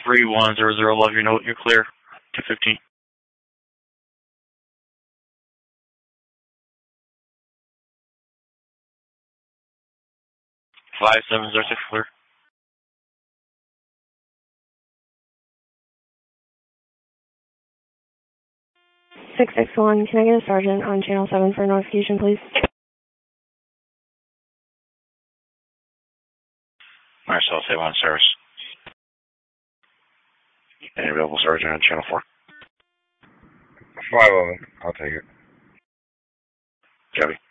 3100, love your note, you're clear. 215. 5706 clear. (661), can I get a sergeant on channel 7 for notification, please? Marcel, say one service. Any available sergeant on channel 4? 5 of them. I'll take it. Joey.